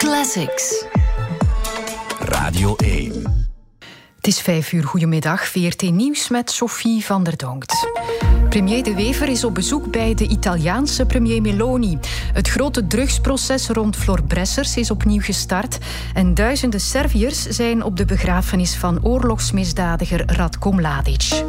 Classics. Radio 1. Het is 5:00, goedemiddag. VRT Nieuws met Sophie van der Donkt. Premier De Wever is op bezoek bij de Italiaanse premier Meloni. Het grote drugsproces rond Floor Bressers is opnieuw gestart. En duizenden Serviërs zijn op de begrafenis van oorlogsmisdadiger Ratko Mladic.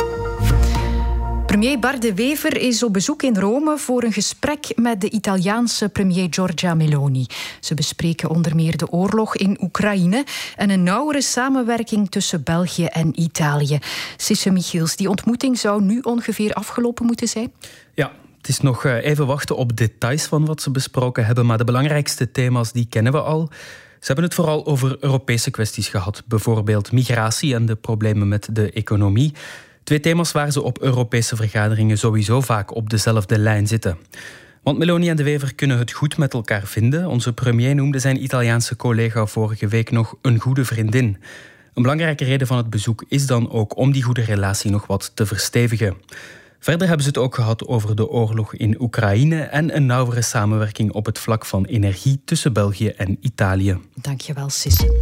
Premier Bart De Wever is op bezoek in Rome voor een gesprek met de Italiaanse premier Giorgia Meloni. Ze bespreken onder meer de oorlog in Oekraïne en een nauwere samenwerking tussen België en Italië. Sisse Michiels, die ontmoeting zou nu ongeveer afgelopen moeten zijn? Ja. Het is nog even wachten op details van wat ze besproken hebben, maar de belangrijkste thema's die kennen we al. Ze hebben het vooral over Europese kwesties gehad, bijvoorbeeld migratie en de problemen met de economie. 2 thema's waar ze op Europese vergaderingen sowieso vaak op dezelfde lijn zitten. Want Meloni en De Wever kunnen het goed met elkaar vinden. Onze premier noemde zijn Italiaanse collega vorige week nog een goede vriendin. Een belangrijke reden van het bezoek is dan ook om die goede relatie nog wat te verstevigen. Verder hebben ze het ook gehad over de oorlog in Oekraïne en een nauwere samenwerking op het vlak van energie tussen België en Italië. Dankjewel, Sisse.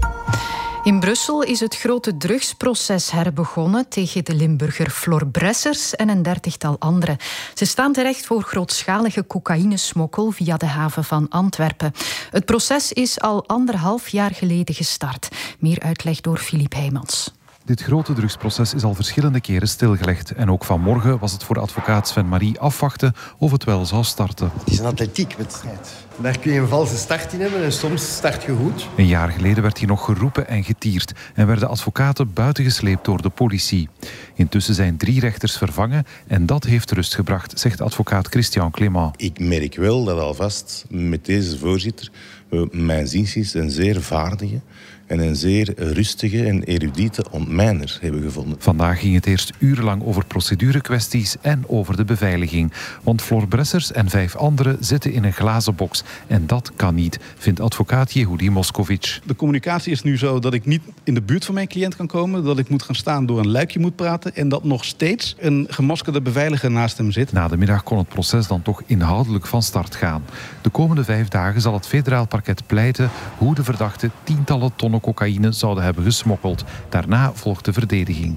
In Brussel is het grote drugsproces herbegonnen tegen de Limburger Floor Bressers en een 30-tal anderen. Ze staan terecht voor grootschalige cocaïnesmokkel via de haven van Antwerpen. Het proces is al 1,5 jaar geleden gestart. Meer uitleg door Filip Heijmans. Dit grote drugsproces is al verschillende keren stilgelegd. En ook vanmorgen was het voor de advocaat Sven-Marie afwachten of het wel zou starten. Het is een atletiekwedstrijd. Daar kun je een valse start in hebben en soms start je goed. Een jaar geleden werd hier nog geroepen en getierd en werden advocaten buitengesleept door de politie. Intussen zijn 3 rechters vervangen en dat heeft rust gebracht, zegt advocaat Christian Clément. Ik merk wel dat alvast met deze voorzitter we mijns inziens een zeer vaardige en een zeer rustige en erudite ontmijner hebben gevonden. Vandaag ging het eerst urenlang over procedurekwesties en over de beveiliging. Want Floor Bressers en 5 anderen zitten in een glazen box. En dat kan niet, vindt advocaat Yehudi Moskovic. De communicatie is nu zo dat ik niet in de buurt van mijn cliënt kan komen. Dat ik moet gaan staan, door een luikje moet praten. En dat nog steeds een gemaskerde beveiliger naast hem zit. Na de middag kon het proces dan toch inhoudelijk van start gaan. De komende 5 dagen zal het federaal parket pleiten hoe de verdachten tientallen tonnen cocaïne zouden hebben gesmokkeld. Daarna volgt de verdediging.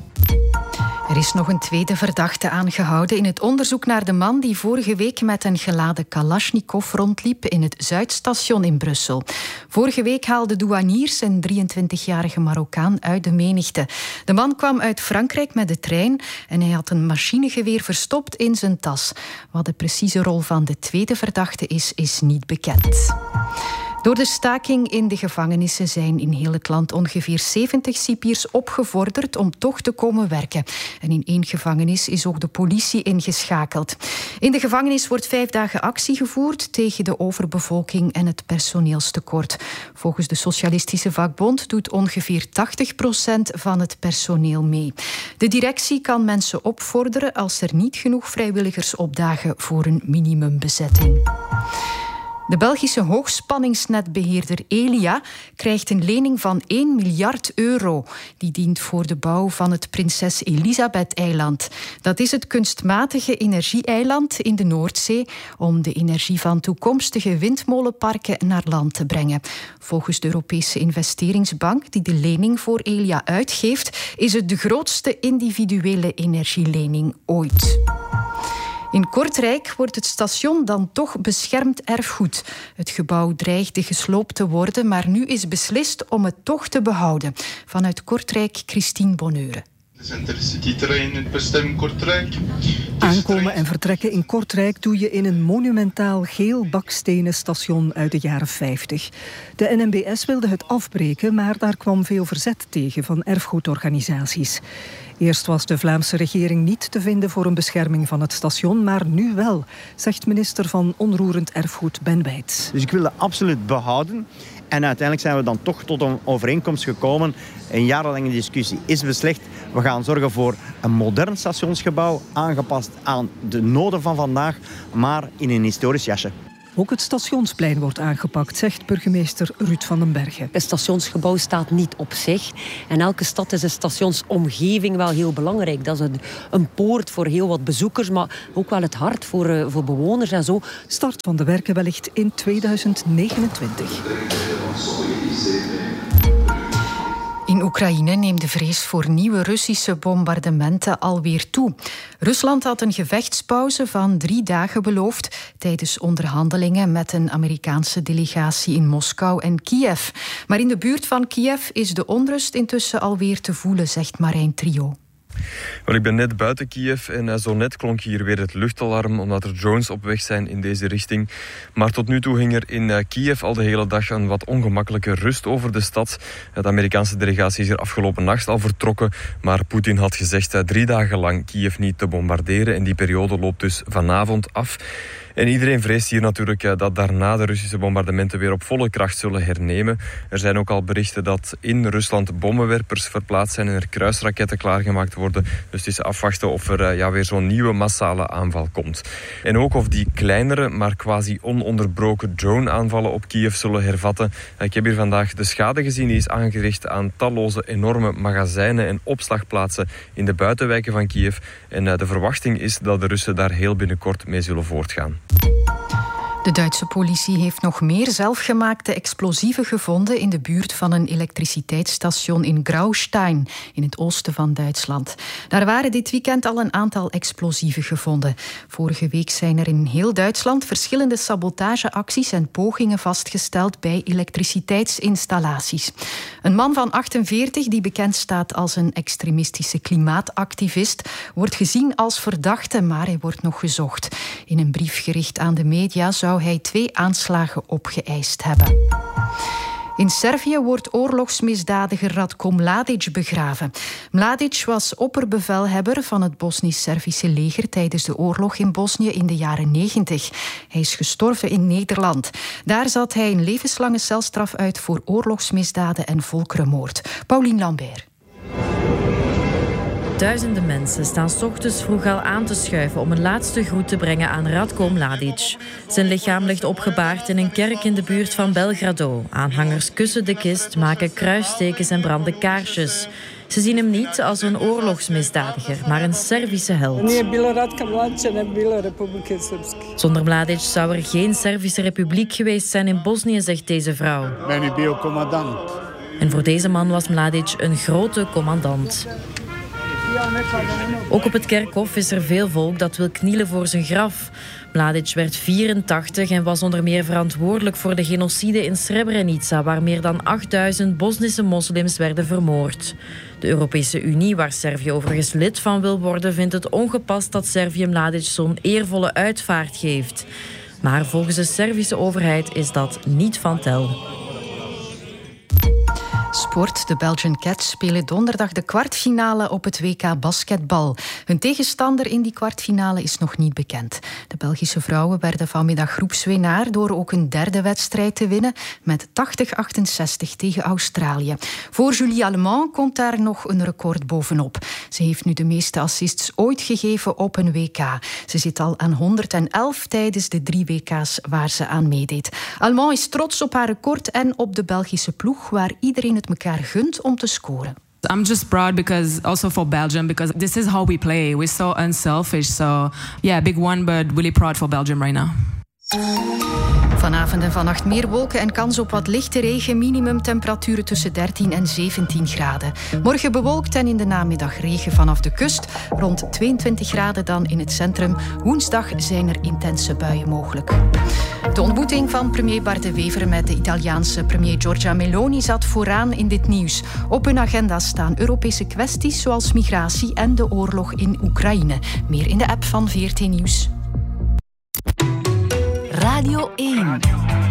Er is nog een tweede verdachte aangehouden in het onderzoek naar de man die vorige week met een geladen Kalashnikov rondliep in het Zuidstation in Brussel. Vorige week haalden douaniers een 23-jarige Marokkaan uit de menigte. De man kwam uit Frankrijk met de trein en hij had een machinegeweer verstopt in zijn tas. Wat de precieze rol van de tweede verdachte is niet bekend. Door de staking in de gevangenissen zijn in heel het land ongeveer 70 cipiers opgevorderd om toch te komen werken. En in 1 gevangenis is ook de politie ingeschakeld. In de gevangenis wordt 5 dagen actie gevoerd tegen de overbevolking en het personeelstekort. Volgens de Socialistische Vakbond doet ongeveer 80% van het personeel mee. De directie kan mensen opvorderen als er niet genoeg vrijwilligers opdagen voor een minimumbezetting. De Belgische hoogspanningsnetbeheerder Elia krijgt een lening van 1 miljard euro. Die dient voor de bouw van het Prinses Elisabeth-eiland. Dat is het kunstmatige energie-eiland in de Noordzee om de energie van toekomstige windmolenparken naar land te brengen. Volgens de Europese investeringsbank, die de lening voor Elia uitgeeft, is het de grootste individuele energielening ooit. In Kortrijk wordt het station dan toch beschermd erfgoed. Het gebouw dreigde gesloopt te worden, maar nu is beslist om het toch te behouden. Vanuit Kortrijk, Christine Bonneure. De Intercity-trein in bestemming Kortrijk. Aankomen en vertrekken in Kortrijk doe je in een monumentaal geel bakstenen station uit de jaren 50. De NMBS wilde het afbreken, maar daar kwam veel verzet tegen van erfgoedorganisaties. Eerst was de Vlaamse regering niet te vinden voor een bescherming van het station, maar nu wel, zegt minister van Onroerend Erfgoed Ben Wijts. Dus ik wil dat absoluut behouden. En uiteindelijk zijn we dan toch tot een overeenkomst gekomen. Een jarenlange discussie is beslecht. We gaan zorgen voor een modern stationsgebouw, aangepast aan de noden van vandaag, maar in een historisch jasje. Ook het stationsplein wordt aangepakt, zegt burgemeester Ruud van den Bergen. Een stationsgebouw staat niet op zich. En elke stad is een stationsomgeving wel heel belangrijk. Dat is een poort voor heel wat bezoekers, maar ook wel het hart voor bewoners en zo. Start van de werken wellicht in 2029. In Oekraïne neemt de vrees voor nieuwe Russische bombardementen alweer toe. Rusland had een gevechtspauze van 3 dagen beloofd tijdens onderhandelingen met een Amerikaanse delegatie in Moskou en Kiev. Maar in de buurt van Kiev is de onrust intussen alweer te voelen, zegt Marijn Trio. Wel, ik ben net buiten Kiev en zo net klonk hier weer het luchtalarm omdat er drones op weg zijn in deze richting. Maar tot nu toe hing er in Kiev al de hele dag een wat ongemakkelijke rust over de stad. De Amerikaanse delegatie is hier afgelopen nacht al vertrokken, maar Poetin had gezegd 3 dagen lang Kiev niet te bombarderen en die periode loopt dus vanavond af. En iedereen vreest hier natuurlijk dat daarna de Russische bombardementen weer op volle kracht zullen hernemen. Er zijn ook al berichten dat in Rusland bommenwerpers verplaatst zijn en er kruisraketten klaargemaakt worden. Dus het is afwachten of er weer zo'n nieuwe massale aanval komt. En ook of die kleinere, maar quasi ononderbroken drone-aanvallen op Kiev zullen hervatten. Ik heb hier vandaag de schade gezien die is aangericht aan talloze enorme magazijnen en opslagplaatsen in de buitenwijken van Kiev. En de verwachting is dat de Russen daar heel binnenkort mee zullen voortgaan. De Duitse politie heeft nog meer zelfgemaakte explosieven gevonden in de buurt van een elektriciteitsstation in Graustein, in het oosten van Duitsland. Daar waren dit weekend al een aantal explosieven gevonden. Vorige week zijn er in heel Duitsland verschillende sabotageacties en pogingen vastgesteld bij elektriciteitsinstallaties. Een man van 48, die bekend staat als een extremistische klimaatactivist, wordt gezien als verdachte, maar hij wordt nog gezocht. In een brief gericht aan de media zou hij 2 aanslagen opgeëist hebben. In Servië wordt oorlogsmisdadiger Ratko Mladic begraven. Mladic was opperbevelhebber van het Bosnisch-Servische leger tijdens de oorlog in Bosnië in de jaren 90. Hij is gestorven in Nederland. Daar zat hij een levenslange celstraf uit voor oorlogsmisdaden en volkerenmoord. Paulien Lambert. Duizenden mensen staan 's ochtends vroeg al aan te schuiven om een laatste groet te brengen aan Ratko Mladic. Zijn lichaam ligt opgebaard in een kerk in de buurt van Belgrado. Aanhangers kussen de kist, maken kruistekens en branden kaarsjes. Ze zien hem niet als een oorlogsmisdadiger, maar een Servische held. Zonder Mladic zou er geen Servische republiek geweest zijn in Bosnië, zegt deze vrouw. En voor deze man was Mladic een grote commandant. Ook op het kerkhof is er veel volk dat wil knielen voor zijn graf. Mladic werd 84 en was onder meer verantwoordelijk voor de genocide in Srebrenica, waar meer dan 8000 Bosnische moslims werden vermoord. De Europese Unie, waar Servië overigens lid van wil worden, vindt het ongepast dat Servië Mladic zo'n eervolle uitvaart geeft. Maar volgens de Servische overheid is dat niet van tel. Sport. De Belgian Cats spelen donderdag de kwartfinale op het WK basketbal. Hun tegenstander in die kwartfinale is nog niet bekend. De Belgische vrouwen werden vanmiddag groepswinnaar door ook een derde wedstrijd te winnen met 80-68 tegen Australië. Voor Julie Allemand komt daar nog een record bovenop. Ze heeft nu de meeste assists ooit gegeven op een WK. Ze zit al aan 111 tijdens de 3 WK's waar ze aan meedeed. Allemand is trots op haar record en op de Belgische ploeg, waar iedereen het elkaar gunt om te scoren. I'm just proud because also for Belgium, because this is how we play. We're so unselfish. So yeah, big one, but really proud for Belgium right now. Vanavond en vannacht meer wolken en kans op wat lichte regen. Minimumtemperaturen tussen 13 en 17 graden. Morgen bewolkt en in de namiddag regen vanaf de kust. Rond 22 graden dan in het centrum. Woensdag zijn er intense buien mogelijk. De ontmoeting van premier Bart De Wever met de Italiaanse premier Giorgia Meloni zat vooraan in dit nieuws. Op hun agenda staan Europese kwesties zoals migratie en de oorlog in Oekraïne. Meer in de app van VRT Nieuws. Radio 1.